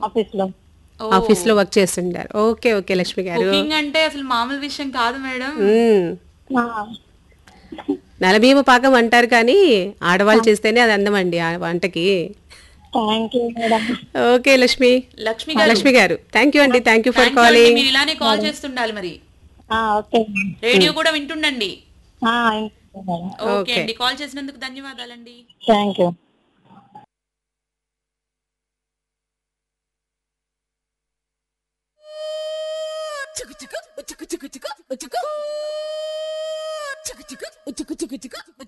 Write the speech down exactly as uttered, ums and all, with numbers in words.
Office లో. ఓ office లో work చేస్తుంటారు. ఓకే ఓకే లక్ష్మి గారు. కుకింగ్ అంటే అసలు మామూలు విషయం కాదు మేడం. మ్మ్. ఆ, నలభీమ పాకం అంటారు కానీ ఆడవాళ్ళు చేస్తేనే అది అందమండి ఆ వంటకి. Thank you madam. Okay Lakshmi. Lakshmi గారు లక్ష్మి గారు థ్యాంక్ యూ అండి, thank you for thank you అండి, కాలింగ్. మీరు ఇలానే కాల్ చేస్తుండాలి మరి. ఆ, ఓకే రేడియో కూడా వింటుండండి. మేడం. Okay okay. అండి, కాల్ చేసినందుకు ధన్యవాదాలండి. Thank you. Chicka chicka, chicka chicka chicka, chicka. Chicka chicka, chicka chicka chicka.